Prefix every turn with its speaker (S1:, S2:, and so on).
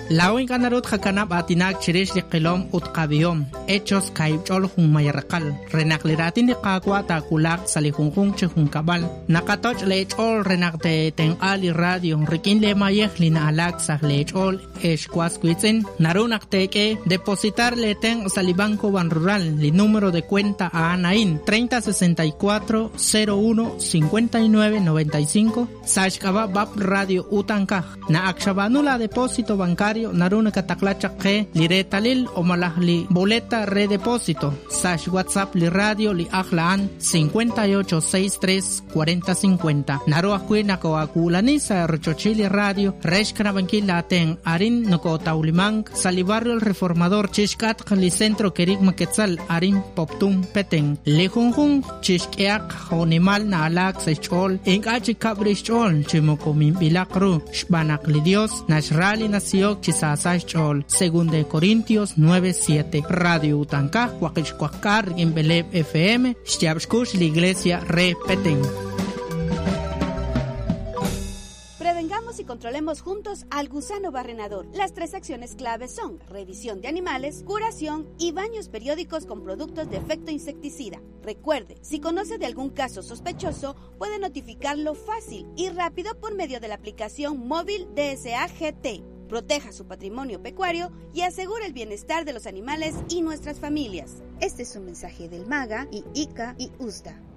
S1: La única narut hakanab atinak chirish de qilom utqabiom hechos kaibchol hun mayarqal renakliratin de qaqwa takulak salihunjun chehun kabal nakatoch lechol renakte ten ali radio rikin le mayeh lina alak sah lechol eshkwasquitzen narunakteke depositar le ten salibanco ban rural li número de cuenta a Anain 3064 01 59 95 sashkaba bab radio utankaj na akshabanula depósito bancario naruna kataklachake li retalil o malahli boleta redepósito sash WhatsApp li radio li ahlaan 5863 4050 naruah kuina ko akulani sa rochochili radio reshkana bankila ten arin noko taulimang sali barrio el reformador chishkat li centro kerik maketzal arin poptum peten lejunjun chishkeak honimal na alak sechol enkachi kabrishol chimokomin bilakru shbanak li dios nashrali nasiok chisasachol según de Corintios 9:7 radio utankaj wakishkwakar en Beleb FM shtiabshkush la iglesia repeten.
S2: Prevengamos y controlemos juntos al gusano barrenador. Las 3 acciones claves son revisión de animales, curación y baños periódicos con productos de efecto insecticida. Recuerde, si conoce de algún caso sospechoso, puede notificarlo fácil y rápido por medio de la aplicación móvil DSA GT. Proteja su patrimonio pecuario y asegure el bienestar de los animales y nuestras familias. Este es un mensaje del MAGA y ICA y USDA.